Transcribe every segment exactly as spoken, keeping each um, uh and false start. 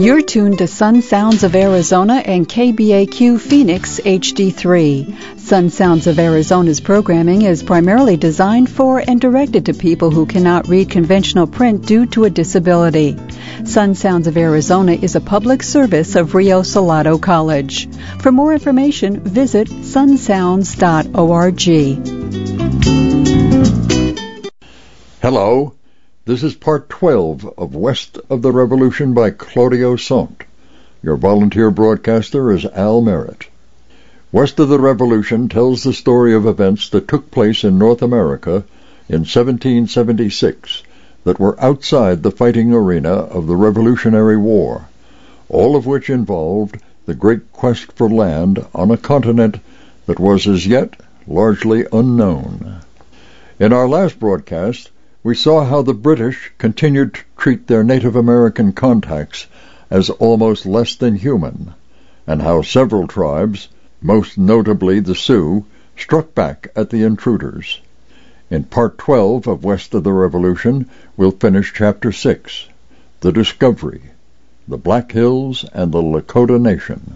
You're tuned to Sun Sounds of Arizona and K B A Q Phoenix H D three. Sun Sounds of Arizona's programming is primarily designed for and directed to people who cannot read conventional print due to a disability. Sun Sounds of Arizona is a public service of Rio Salado College. For more information, visit sun sounds dot org. Hello. This is part twelve of West of the Revolution by Claudio Sant. Your volunteer broadcaster is Al Merritt. West of the Revolution tells the story of events that took place in North America in seventeen seventy-six that were outside the fighting arena of the Revolutionary War, all of which involved the great quest for land on a continent that was as yet largely unknown. In our last broadcast, we saw how the British continued to treat their Native American contacts as almost less than human, and how several tribes, most notably the Sioux, struck back at the intruders. In part twelve of West of the Revolution, we'll finish chapter six, The Discovery, the Black Hills and the Lakota Nation.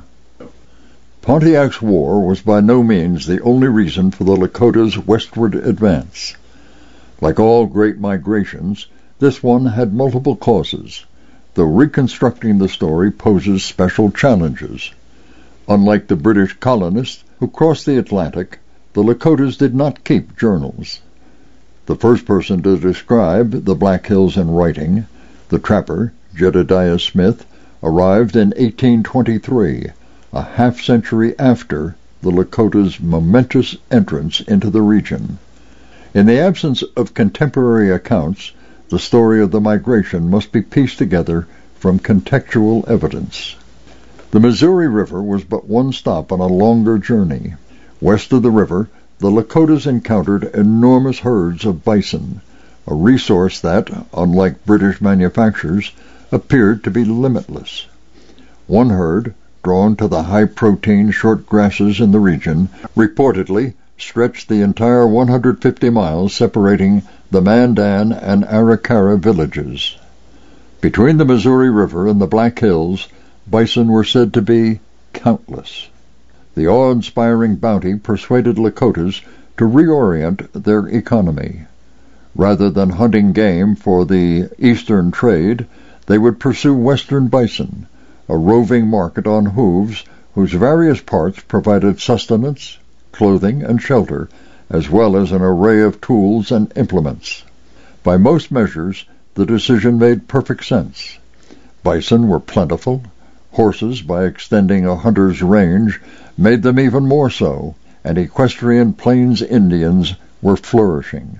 Pontiac's War was by no means the only reason for the Lakota's westward advance. Like all great migrations, this one had multiple causes, though reconstructing the story poses special challenges. Unlike the British colonists who crossed the Atlantic, the Lakotas did not keep journals. The first person to describe the Black Hills in writing, the trapper Jedediah Smith, arrived in eighteen twenty-three, a half-century after the Lakotas' momentous entrance into the region. In the absence of contemporary accounts, the story of the migration must be pieced together from contextual evidence. The Missouri River was but one stop on a longer journey. West of the river, the Lakotas encountered enormous herds of bison, a resource that, unlike British manufactures, appeared to be limitless. One herd, drawn to the high-protein short grasses in the region, reportedly stretched the entire one hundred fifty miles separating the Mandan and Arikara villages. Between the Missouri River and the Black Hills, bison were said to be countless. The awe-inspiring bounty persuaded Lakotas to reorient their economy. Rather than hunting game for the eastern trade, they would pursue western bison, a roving market on hooves whose various parts provided sustenance, clothing, and shelter, as well as an array of tools and implements. By most measures, the decision made perfect sense. Bison were plentiful. Horses, by extending a hunter's range, made them even more so, and equestrian Plains Indians were flourishing.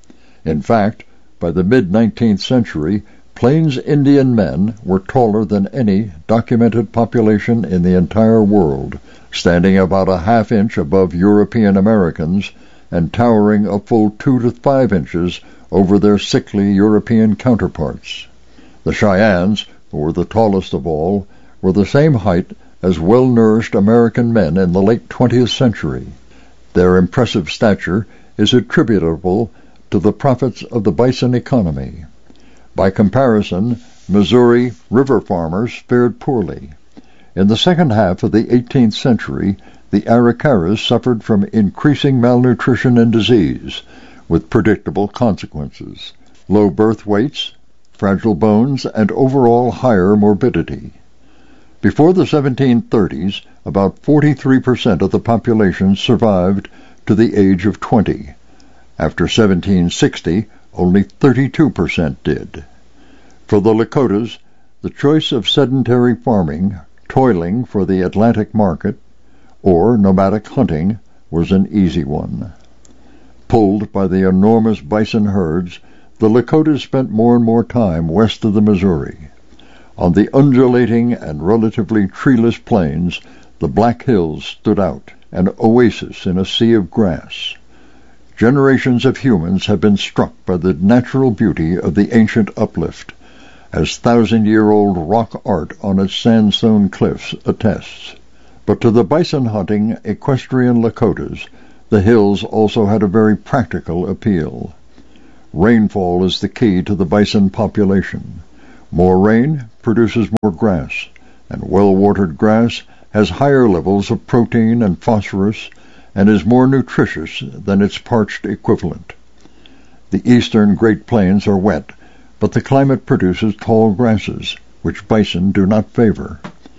In fact, by the mid-nineteenth century, Plains Indian men were taller than any documented population in the entire world, standing about a half inch above European Americans and towering a full two to five inches over their sickly European counterparts. The Cheyennes, who were the tallest of all, were the same height as well-nourished American men in the late twentieth century. Their impressive stature is attributable to the profits of the bison economy. By comparison, Missouri river farmers fared poorly. In the second half of the eighteenth century, the Arikaras suffered from increasing malnutrition and disease, with predictable consequences: low birth weights, fragile bones, and overall higher morbidity. Before the seventeen thirties, about forty-three percent of the population survived to the age of twenty. After seventeen sixty, only thirty-two percent did. For the Lakotas, the choice of sedentary farming, toiling for the Atlantic market, or nomadic hunting was an easy one. Pulled by the enormous bison herds, the Lakotas spent more and more time west of the Missouri. On the undulating and relatively treeless plains, the Black Hills stood out, an oasis in a sea of grass. Generations of humans have been struck by the natural beauty of the ancient uplift, as thousand-year-old rock art on its sandstone cliffs attests. But to the bison-hunting equestrian Lakotas, the hills also had a very practical appeal. Rainfall is the key to the bison population. More rain produces more grass, and well-watered grass has higher levels of protein and phosphorus and is more nutritious than its parched equivalent. The eastern Great Plains are wet, but the climate produces tall grasses, which bison do not favor.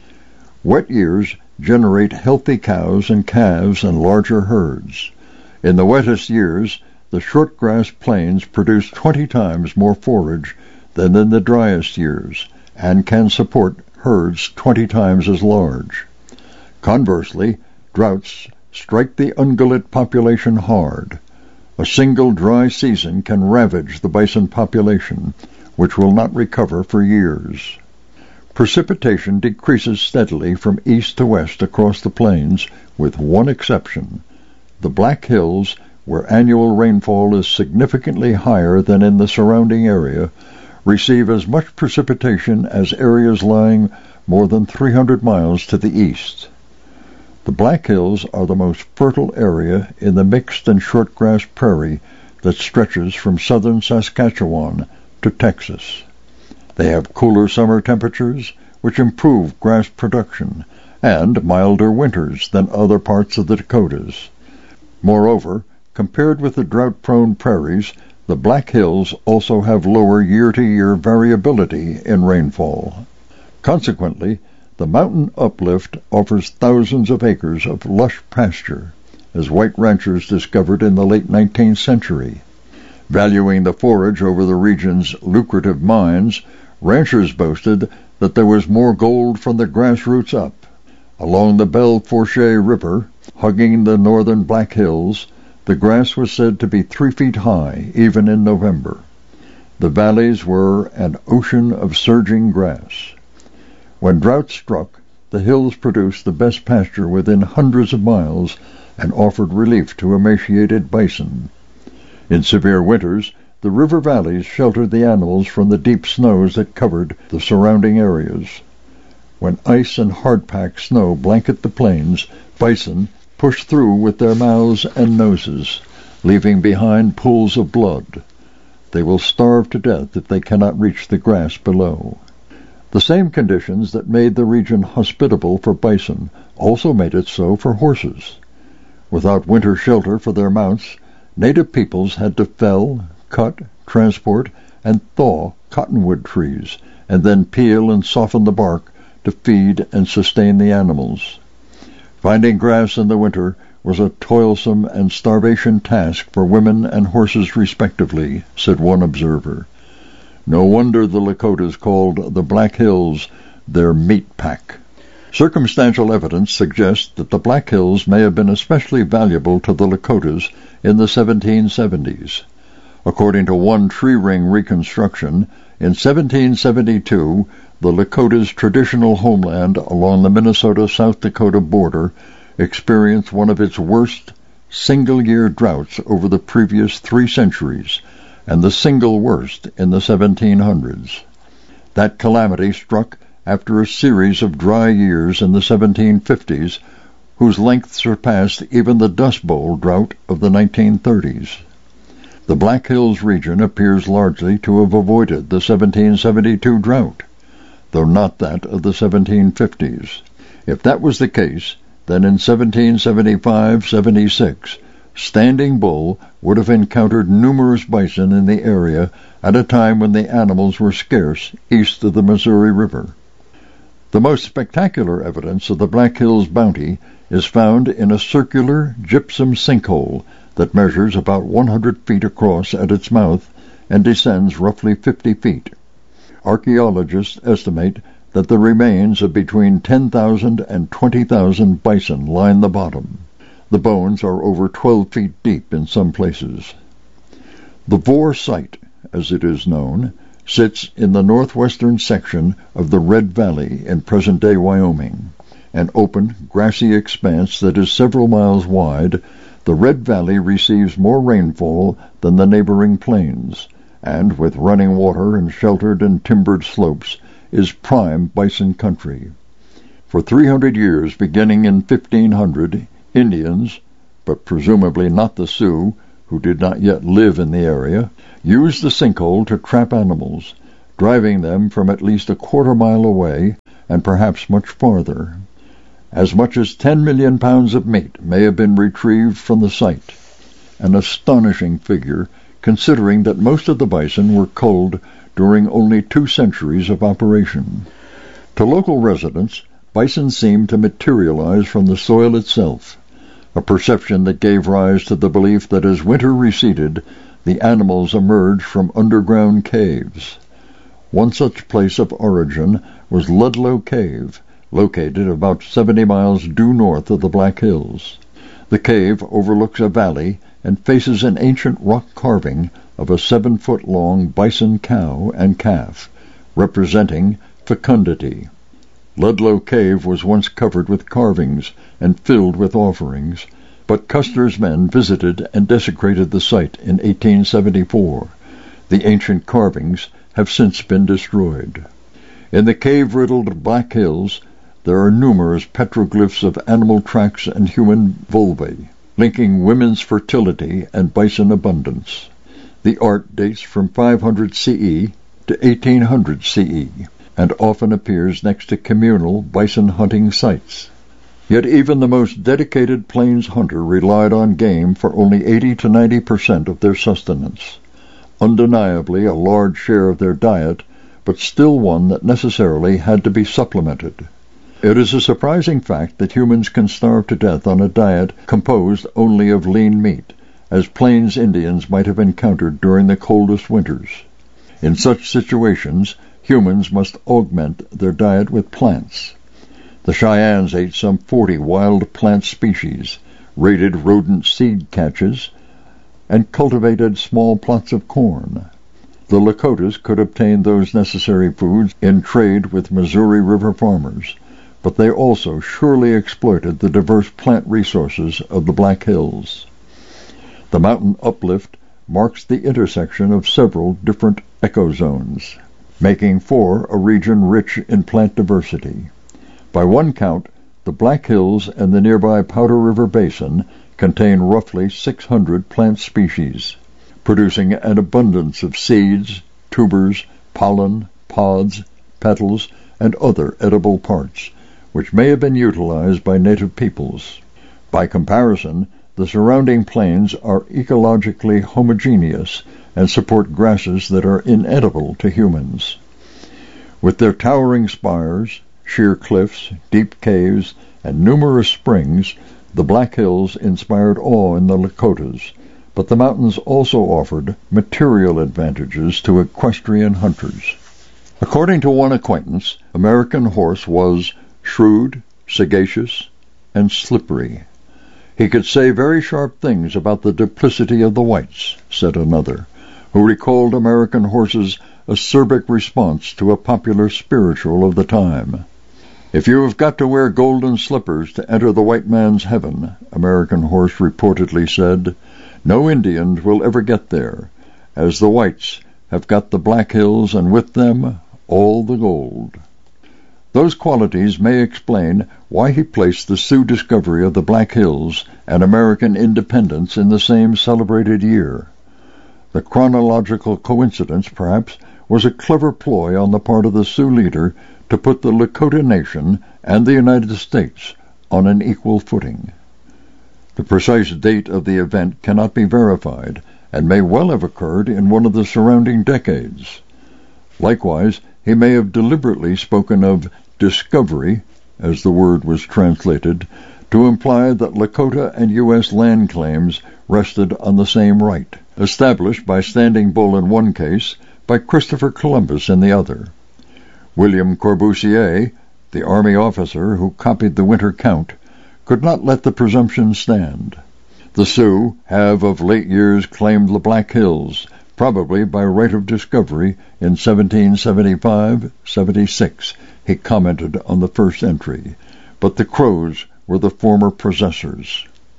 Wet years generate healthy cows and calves and larger herds. In the wettest years, the short-grass plains produce twenty times more forage than in the driest years, and can support herds twenty times as large. Conversely, droughts strike the ungulate population hard. A single dry season can ravage the bison population, which will not recover for years. Precipitation decreases steadily from east to west across the plains, with one exception. The Black Hills, where annual rainfall is significantly higher than in the surrounding area, receive as much precipitation as areas lying more than three hundred miles to the east. The Black Hills are the most fertile area in the mixed and shortgrass prairie that stretches from southern Saskatchewan to Texas. They have cooler summer temperatures, which improve grass production, and milder winters than other parts of the Dakotas. Moreover, compared with the drought-prone prairies, the Black Hills also have lower year-to-year variability in rainfall. Consequently, the mountain uplift offers thousands of acres of lush pasture, as white ranchers discovered in the late nineteenth century. Valuing the forage over the region's lucrative mines, ranchers boasted that there was more gold from the grassroots up. Along the Belle Fourche River, hugging the northern Black Hills, the grass was said to be three feet high, even in November. The valleys were an ocean of surging grass. When drought struck, the hills produced the best pasture within hundreds of miles and offered relief to emaciated bison. In severe winters, the river valleys sheltered the animals from the deep snows that covered the surrounding areas. When ice and hard-packed snow blanket the plains, bison push through with their mouths and noses, leaving behind pools of blood. They will starve to death if they cannot reach the grass below. The same conditions that made the region hospitable for bison also made it so for horses. Without winter shelter for their mounts, native peoples had to fell, cut, transport, and thaw cottonwood trees, and then peel and soften the bark to feed and sustain the animals. Finding grass in the winter was a toilsome and starvation task for women and horses respectively, said one observer. No wonder the Lakotas called the Black Hills their meat pack. Circumstantial evidence suggests that the Black Hills may have been especially valuable to the Lakotas in the seventeen seventies. According to one tree ring reconstruction, in seventeen seventy-two, the Lakotas' traditional homeland along the Minnesota-South Dakota border experienced one of its worst single-year droughts over the previous three centuries, and the single worst in the seventeen hundreds. That calamity struck after a series of dry years in the seventeen fifties, whose length surpassed even the Dust Bowl drought of the nineteen thirties. The Black Hills region appears largely to have avoided the seventeen seventy-two drought, though not that of the seventeen fifties. If that was the case, then in seventeen seventy-five seventy-six, Standing Bull would have encountered numerous bison in the area at a time when the animals were scarce east of the Missouri River. The most spectacular evidence of the Black Hills' bounty is found in a circular gypsum sinkhole that measures about one hundred feet across at its mouth and descends roughly fifty feet. Archaeologists estimate that the remains of between ten thousand and twenty thousand bison line the bottom. The bones are over twelve feet deep in some places. The Vore site, as it is known, sits in the northwestern section of the Red Valley in present-day Wyoming, an open, grassy expanse that is several miles wide. The Red Valley receives more rainfall than the neighboring plains, and with running water and sheltered and timbered slopes, is prime bison country. For three hundred years, beginning in fifteen hundred, Indians, but presumably not the Sioux, who did not yet live in the area, used the sinkhole to trap animals, driving them from at least a quarter mile away and perhaps much farther. As much as ten million pounds of meat may have been retrieved from the site, an astonishing figure considering that most of the bison were culled during only two centuries of operation. To local residents, bison seemed to materialize from the soil itself, a perception that gave rise to the belief that as winter receded, the animals emerged from underground caves. One such place of origin was Ludlow Cave, located about seventy miles due north of the Black Hills. The cave overlooks a valley and faces an ancient rock carving of a seven-foot-long bison cow and calf, representing fecundity. Ludlow Cave was once covered with carvings and filled with offerings, but Custer's men visited and desecrated the site in eighteen seventy-four. The ancient carvings have since been destroyed. In the cave-riddled Black Hills, there are numerous petroglyphs of animal tracks and human vulvae, linking women's fertility and bison abundance. The art dates from five hundred C E to eighteen hundred C E, and often appears next to communal bison hunting sites. Yet even the most dedicated plains hunter relied on game for only eighty to ninety percent of their sustenance. Undeniably a large share of their diet, but still one that necessarily had to be supplemented. It is a surprising fact that humans can starve to death on a diet composed only of lean meat, as Plains Indians might have encountered during the coldest winters. In such situations, humans must augment their diet with plants. The Cheyennes ate some forty wild plant species, raided rodent seed catches, and cultivated small plots of corn. The Lakotas could obtain those necessary foods in trade with Missouri River farmers, but they also surely exploited the diverse plant resources of the Black Hills. The mountain uplift marks the intersection of several different ecozones, making for a region rich in plant diversity. By one count, the Black Hills and the nearby Powder River Basin contain roughly six hundred plant species, producing an abundance of seeds, tubers, pollen, pods, petals, and other edible parts, which may have been utilized by native peoples. By comparison, the surrounding plains are ecologically homogeneous and support grasses that are inedible to humans. With their towering spires, sheer cliffs, deep caves, and numerous springs, the Black Hills inspired awe in the Lakotas, but the mountains also offered material advantages to equestrian hunters. According to one acquaintance, American Horse was shrewd, sagacious, and slippery. He could say very sharp things about the duplicity of the whites, said another, who recalled American Horse's acerbic response to a popular spiritual of the time. "If you have got to wear golden slippers to enter the white man's heaven," American Horse reportedly said, "no Indian will ever get there, as the whites have got the Black Hills and with them all the gold." Those qualities may explain why he placed the Sioux discovery of the Black Hills and American independence in the same celebrated year. The chronological coincidence, perhaps, was a clever ploy on the part of the Sioux leader to put the Lakota Nation and the United States on an equal footing. The precise date of the event cannot be verified, and may well have occurred in one of the surrounding decades. Likewise, he may have deliberately spoken of discovery, as the word was translated, to imply that Lakota and U S land claims rested on the same right, established by Standing Bull in one case, by Christopher Columbus in the other. William Corbusier, the army officer who copied the winter count, could not let the presumption stand. The Sioux have of late years claimed the Black Hills, probably by right of discovery in seventeen seventy-five seventy-six, he commented on the first entry, but the Crows were the former possessors.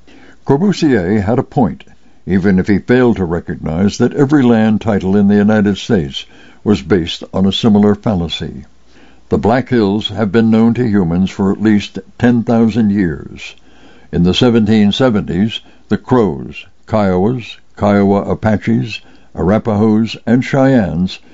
Corbusier had a point, even if he failed to recognize that every land title in the United States was based on a similar fallacy. The Black Hills have been known to humans for at least ten thousand years. In the seventeen seventies, the Crows, Kiowas, Kiowa Apaches, Arapahoes, and Cheyennes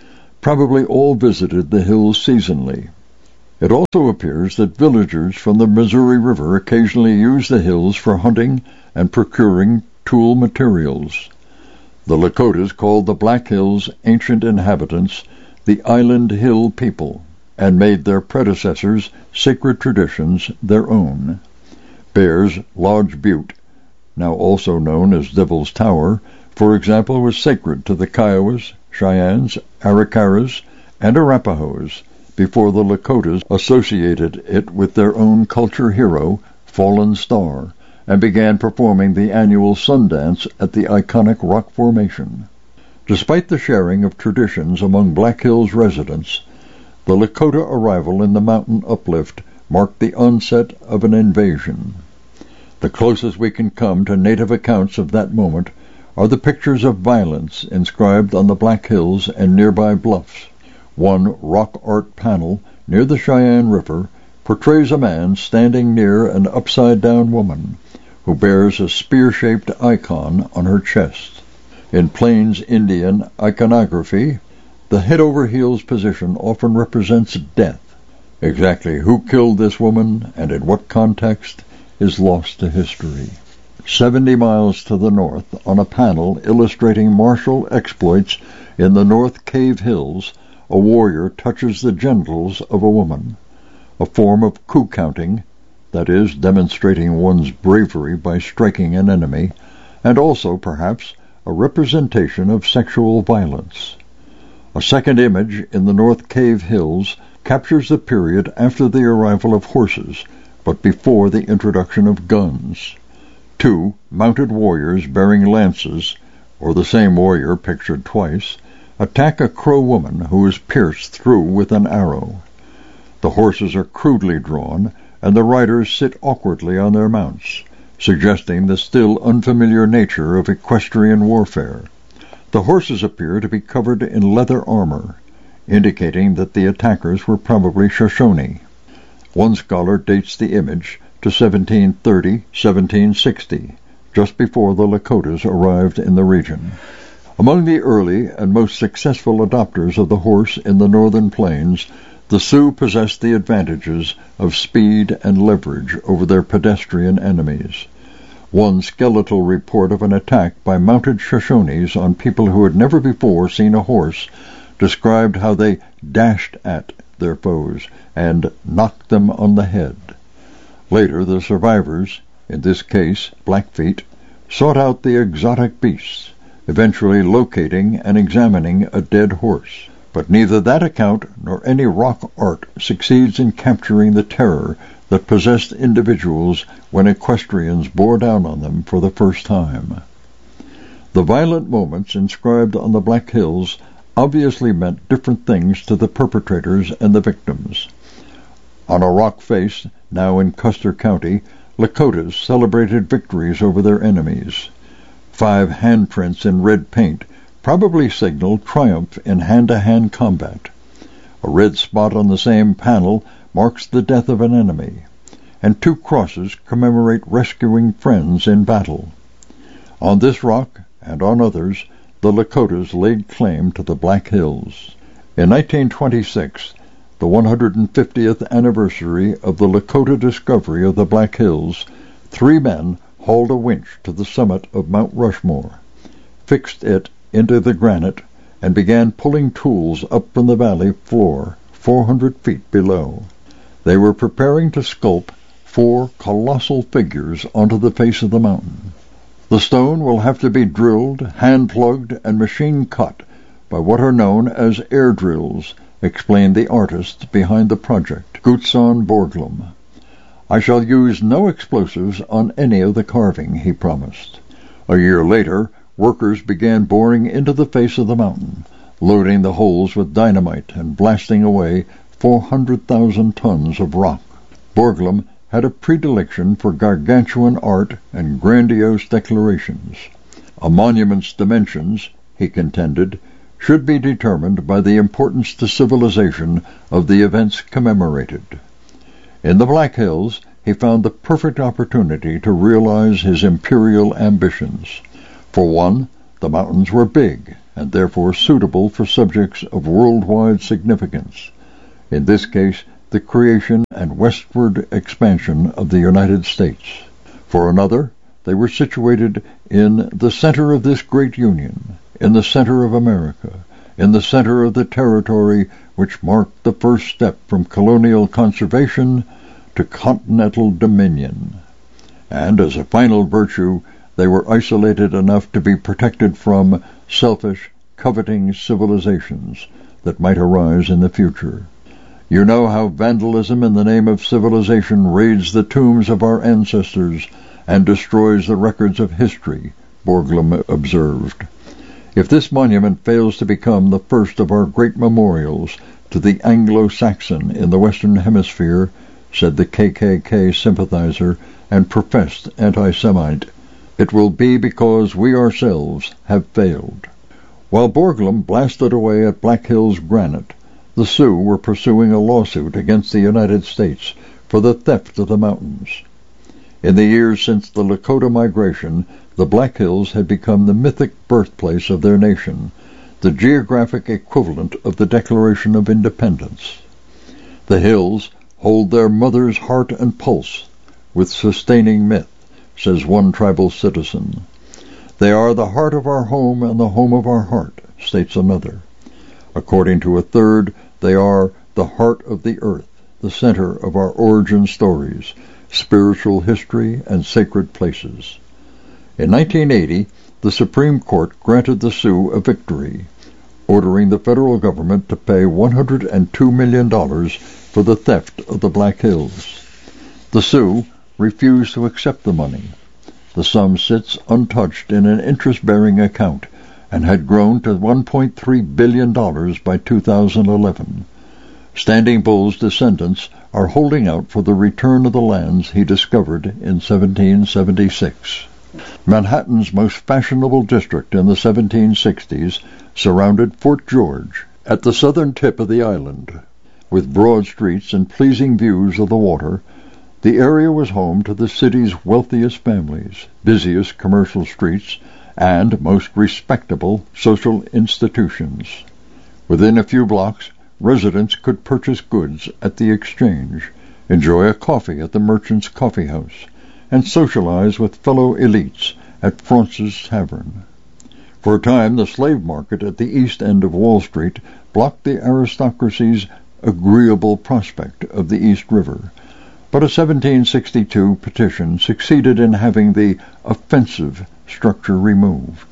probably all visited the hills seasonally. It also appears that villagers from the Missouri River occasionally used the hills for hunting and procuring tool materials. The Lakotas called the Black Hills ancient inhabitants the Island Hill people, and made their predecessors' sacred traditions their own. Bear's Lodge Butte, now also known as Devil's Tower, for example, was sacred to the Kiowas, Cheyennes, Arikaras, and Arapahoes, before the Lakotas associated it with their own culture hero, Fallen Star, and began performing the annual Sundance at the iconic rock formation. Despite the sharing of traditions among Black Hills residents, the Lakota arrival in the mountain uplift marked the onset of an invasion. The closest we can come to native accounts of that moment are the pictures of violence inscribed on the Black Hills and nearby bluffs. One rock art panel near the Cheyenne River portrays a man standing near an upside-down woman who bears a spear-shaped icon on her chest. In Plains Indian iconography, the head-over-heels position often represents death. Exactly who killed this woman and in what context is lost to history. Seventy miles to the north, on a panel illustrating martial exploits in the North Cave Hills, a warrior touches the genitals of a woman, a form of coup counting, that is, demonstrating one's bravery by striking an enemy, and also, perhaps, a representation of sexual violence. A second image in the North Cave Hills captures the period after the arrival of horses, but before the introduction of guns. Two mounted warriors bearing lances, or the same warrior pictured twice, attack a Crow woman who is pierced through with an arrow. The horses are crudely drawn, and the riders sit awkwardly on their mounts, suggesting the still unfamiliar nature of equestrian warfare. The horses appear to be covered in leather armor, indicating that the attackers were probably Shoshone. One scholar dates the image to seventeen thirty to seventeen sixty, just before the Lakotas arrived in the region. Among the early and most successful adopters of the horse in the northern plains, the Sioux possessed the advantages of speed and leverage over their pedestrian enemies. One skeletal report of an attack by mounted Shoshones on people who had never before seen a horse described how they dashed at their foes and knocked them on the head. Later, the survivors, in this case Blackfeet, sought out the exotic beasts, eventually locating and examining a dead horse. But neither that account nor any rock art succeeds in capturing the terror that possessed individuals when equestrians bore down on them for the first time. The violent moments inscribed on the Black Hills obviously meant different things to the perpetrators and the victims. On a rock face, now in Custer County, Lakotas celebrated victories over their enemies. Five handprints in red paint probably signaled triumph in hand-to-hand combat. A red spot on the same panel marks the death of an enemy, and two crosses commemorate rescuing friends in battle. On this rock, and on others, the Lakotas laid claim to the Black Hills. In nineteen twenty-six, the one hundred fiftieth anniversary of the Lakota discovery of the Black Hills, three men hauled a winch to the summit of Mount Rushmore, fixed it into the granite, and began pulling tools up from the valley floor four hundred feet below. They were preparing to sculpt four colossal figures onto the face of the mountain. The stone will have to be drilled, hand-plugged, and machine-cut by what are known as air drills, explained the artist behind the project, Gutzon Borglum. I shall use no explosives on any of the carving, he promised. A year later, workers began boring into the face of the mountain, loading the holes with dynamite and blasting away four hundred thousand tons of rock. Borglum had a predilection for gargantuan art and grandiose declarations. A monument's dimensions, he contended, should be determined by the importance to civilization of the events commemorated. In the Black Hills, he found the perfect opportunity to realize his imperial ambitions. For one, the mountains were big, and therefore suitable for subjects of worldwide significance, in this case the creation and westward expansion of the United States. For another, they were situated in the center of this great union, in the center of America, in the center of the territory which marked the first step from colonial conservation to continental dominion. And as a final virtue, they were isolated enough to be protected from selfish, coveting civilizations that might arise in the future. You know how vandalism in the name of civilization raids the tombs of our ancestors and destroys the records of history, Borglum observed. If this monument fails to become the first of our great memorials to the Anglo-Saxon in the Western Hemisphere, said the K K K sympathizer and professed anti-Semite, it will be because we ourselves have failed. While Borglum blasted away at Black Hills granite, the Sioux were pursuing a lawsuit against the United States for the theft of the mountains. In the years since the Lakota migration, the Black Hills had become the mythic birthplace of their nation, the geographic equivalent of the Declaration of Independence. The hills hold their mother's heart and pulse with sustaining myth, says one tribal citizen. They are the heart of our home and the home of our heart, states another. According to a third, they are the heart of the earth, the center of our origin stories, spiritual history, and sacred places. In nineteen eighty, the Supreme Court granted the Sioux a victory, ordering the federal government to pay one hundred two million dollars for the theft of the Black Hills. The Sioux refused to accept the money. The sum sits untouched in an interest-bearing account and had grown to one point three billion dollars by two thousand eleven. Standing Bull's descendants are holding out for the return of the lands he discovered in seventeen seventy-six. Manhattan's most fashionable district in the seventeen sixties surrounded Fort George at the southern tip of the island. With broad streets and pleasing views of the water, the area was home to the city's wealthiest families, busiest commercial streets, and most respectable social institutions. Within a few blocks, residents could purchase goods at the exchange, enjoy a coffee at the Merchant's Coffee House, and socialize with fellow elites at Fraunce's Tavern. For a time, the slave market at the east end of Wall Street blocked the aristocracy's agreeable prospect of the East River, but a seventeen sixty-two petition succeeded in having the offensive structure removed.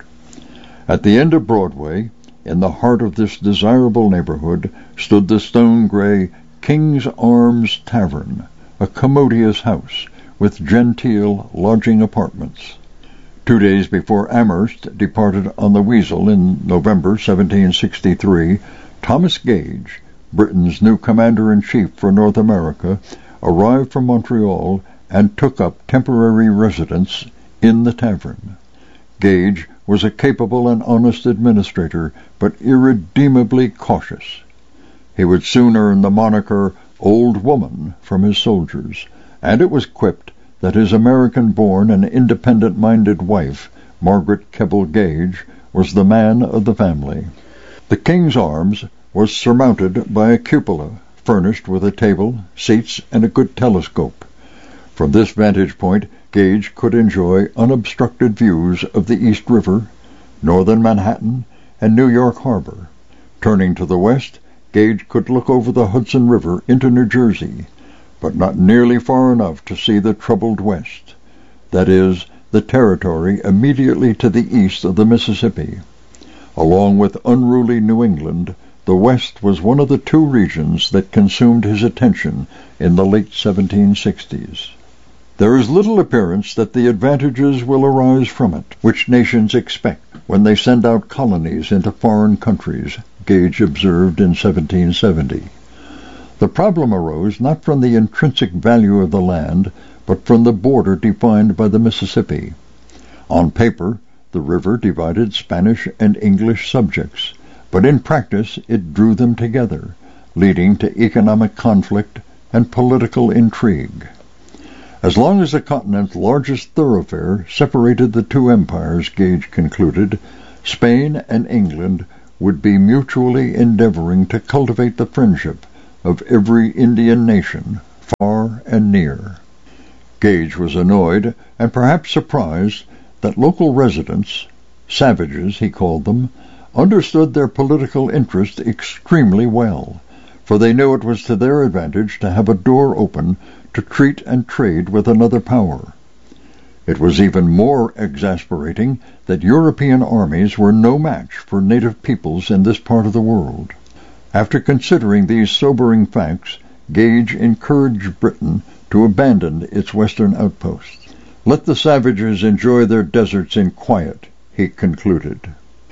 At the end of Broadway, in the heart of this desirable neighborhood, stood the stone-gray King's Arms Tavern, a commodious house with genteel lodging apartments. Two days before Amherst departed on the Weasel in November seventeen sixty-three, Thomas Gage, Britain's new commander-in-chief for North America, arrived from Montreal and took up temporary residence in the tavern. Gage was a capable and honest administrator, but irredeemably cautious. He would soon earn the moniker Old Woman from his soldiers, and it was quipped that his American-born and independent-minded wife, Margaret Keble Gage, was the man of the family. The King's Arms was surmounted by a cupola, furnished with a table, seats, and a good telescope. From this vantage point, Gage could enjoy unobstructed views of the East River, northern Manhattan, and New York Harbor. Turning to the west, Gage could look over the Hudson River into New Jersey, but not nearly far enough to see the troubled West, that is, the territory immediately to the east of the Mississippi. Along with unruly New England, the West was one of the two regions that consumed his attention in the late seventeen sixties. There is little appearance that the advantages will arise from it, which nations expect when they send out colonies into foreign countries, Gage observed in seventeen seventy. The problem arose not from the intrinsic value of the land, but from the border defined by the Mississippi. On paper, the river divided Spanish and English subjects, but in practice it drew them together, leading to economic conflict and political intrigue. As long as the continent's largest thoroughfare separated the two empires, Gage concluded, Spain and England would be mutually endeavoring to cultivate the friendship of every Indian nation, far and near. Gage was annoyed and perhaps surprised that local residents, savages he called them, understood their political interest extremely well, for they knew it was to their advantage to have a door open to treat and trade with another power. It was even more exasperating that European armies were no match for native peoples in this part of the world. After considering these sobering facts, Gage encouraged Britain to abandon its western outposts. Let the savages enjoy their deserts in quiet, he concluded.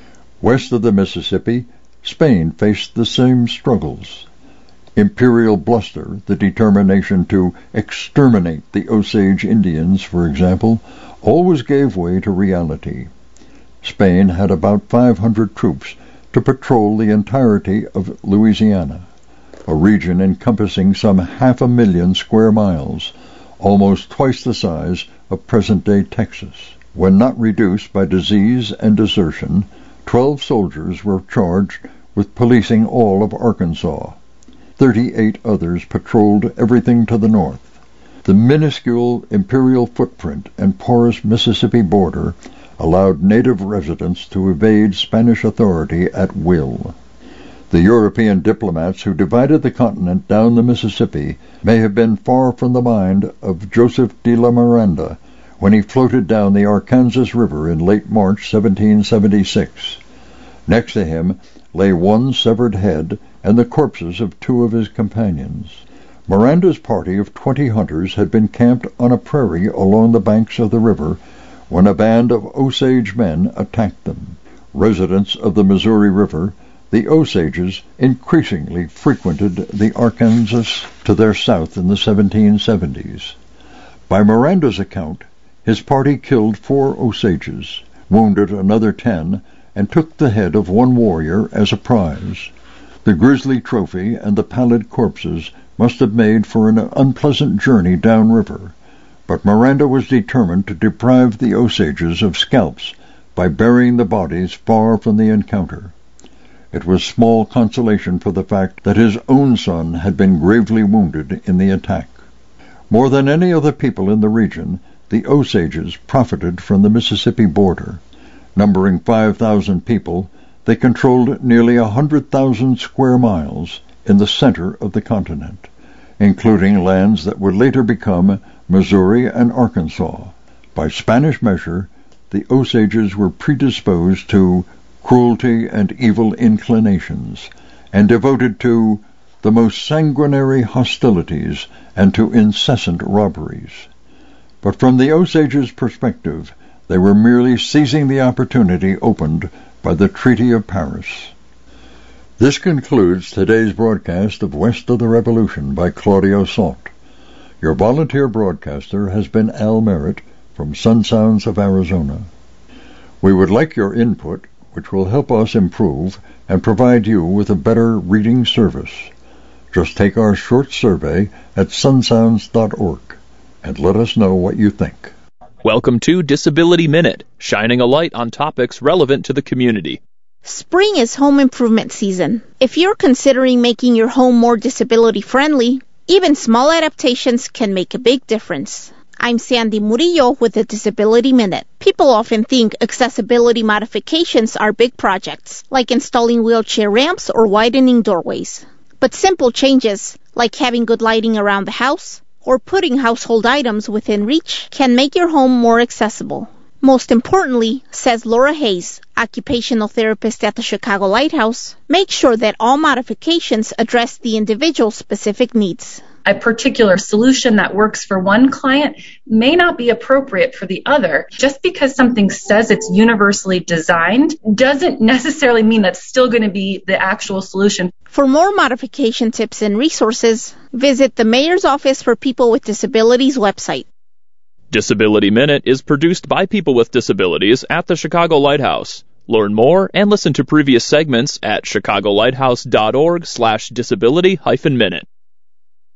West of the Mississippi, Spain faced the same struggles. Imperial bluster, the determination to exterminate the Osage Indians, for example, always gave way to reality. Spain had about five hundred troops to patrol the entirety of Louisiana, a region encompassing some half a million square miles, almost twice the size of present-day Texas. When not reduced by disease and desertion, twelve soldiers were charged with policing all of Arkansas. Thirty-eight others patrolled everything to the north. The minuscule imperial footprint and porous Mississippi border allowed native residents to evade Spanish authority at will. The European diplomats who divided the continent down the Mississippi may have been far from the mind of Joseph de la Miranda when he floated down the Arkansas River in late March seventeen seventy-six. Next to him lay one severed head and the corpses of two of his companions. Miranda's party of twenty hunters had been camped on a prairie along the banks of the river when a band of Osage men attacked them. Residents of the Missouri River, the Osages increasingly frequented the Arkansas to their south in the seventeen seventies. By Miranda's account, his party killed four Osages, wounded another ten, and took the head of one warrior as a prize. The grisly trophy and the pallid corpses must have made for an unpleasant journey downriver, but Miranda was determined to deprive the Osages of scalps by burying the bodies far from the encounter. It was small consolation for the fact that his own son had been gravely wounded in the attack. More than any other people in the region, the Osages profited from the Mississippi border. Numbering five thousand people, they controlled nearly a hundred thousand square miles in the center of the continent, including lands that would later become Missouri and Arkansas. By Spanish measure, the Osages were predisposed to cruelty and evil inclinations, and devoted to the most sanguinary hostilities and to incessant robberies. But from the Osages' perspective, they were merely seizing the opportunity opened by the Treaty of Paris. This concludes today's broadcast of West of the Revolution by Claudio Sant. Your volunteer broadcaster has been Al Merritt from Sun Sounds of Arizona. We would like your input, which will help us improve and provide you with a better reading service. Just take our short survey at sun sounds dot org and let us know what you think. Welcome to Disability Minute, shining a light on topics relevant to the community. Spring is home improvement season. If you're considering making your home more disability-friendly, even small adaptations can make a big difference. I'm Sandy Murillo with the Disability Minute. People often think accessibility modifications are big projects, like installing wheelchair ramps or widening doorways. But simple changes, like having good lighting around the house, or putting household items within reach, can make your home more accessible. Most importantly, says Laura Hayes, occupational therapist at the Chicago Lighthouse, make sure that all modifications address the individual's specific needs. A particular solution that works for one client may not be appropriate for the other. Just because something says it's universally designed doesn't necessarily mean that's still going to be the actual solution. For more modification tips and resources, visit the Mayor's Office for People with Disabilities website. Disability Minute is produced by people with disabilities at the Chicago Lighthouse. Learn more and listen to previous segments at chicago lighthouse dot org slash disability hyphen minute.